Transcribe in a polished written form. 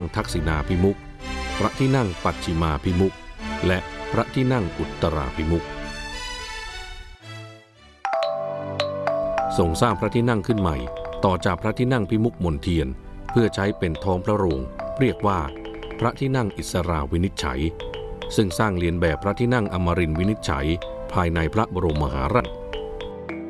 ทักษิณาภิมุขพระที่นั่งปัจฉิมาภิมุขและพระที่นั่งอุตราภิมุขทรงสร้างพระที่นั่งขึ้นใหม่ต่อจากพระที่นั่งภิมุขมนเทียนเพื่อใช้เป็นท้องพระโรงเรียกว่าพระที่นั่งอิสราวินิจฉัยซึ่งสร้างเลียนแบบพระที่นั่งอมรินทร์วินิจฉัยภายในพระบรมมหาราช